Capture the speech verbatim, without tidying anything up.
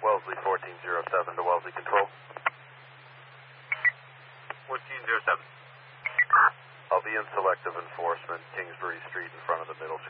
Wellesley fourteen oh seven to Wellesley Control. fourteen oh seven. I'll be in selective enforcement, Kingsbury Street in front of the middle